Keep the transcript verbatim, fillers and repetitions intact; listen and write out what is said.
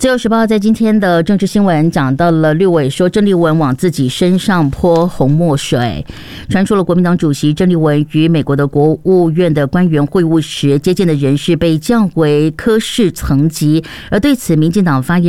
自由时报在今天的政治新闻讲到了绿委说郑丽文往自己身上泼红墨水，传出了国民党主席郑丽文与美国的国务院的官员会晤时接见的人士被降为科室层级，而对此民进党发言